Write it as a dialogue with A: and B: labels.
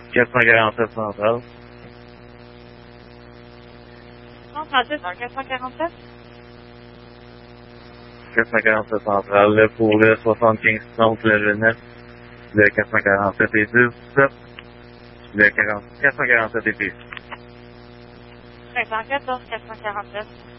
A: 447 centrale.
B: Non, Francis, un 447.
A: 447 centrale pour le 75 30 le jeunesse. Le 447 et 17. Le 447 et 10.
B: 514 447.